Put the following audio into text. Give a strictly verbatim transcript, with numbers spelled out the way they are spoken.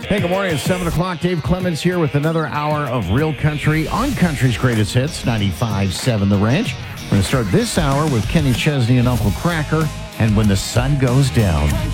Hey, good morning. It's seven o'clock. Dave Clemens here with another hour of Real Country on Country's Greatest Hits, ninety-five point seven The Ranch. We're going to start this hour with Kenny Chesney and Uncle Cracker, and When the Sun Goes Down.